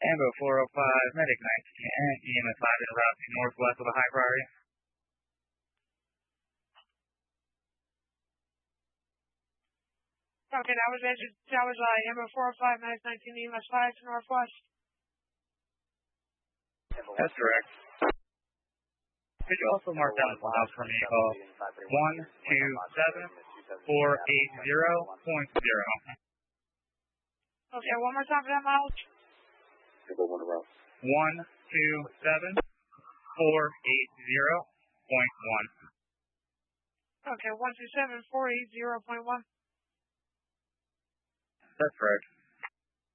Ambo 405, Medic 1910, EMS 5 in route to northwest with a high priority. Okay, that was Ambo 405, Medic 19, EMS 5 to northwest. That's correct. Could you also mark down the miles for me? 127,480.0. Okay, one more time for that mileage. 127,480.1. Okay, 127,480.1. That's correct.